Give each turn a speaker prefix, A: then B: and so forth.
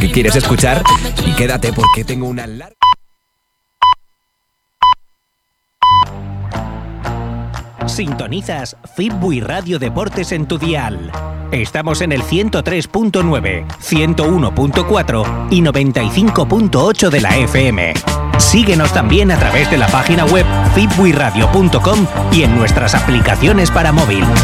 A: que quieres escuchar y quédate porque tengo una larga...
B: Sintonizas Fitbuy Radio Deportes en tu dial. Estamos en el 103.9, 101.4 y 95.8 de la FM. Síguenos también a través de la página web fitbuyradio.com y en nuestras aplicaciones para móvil.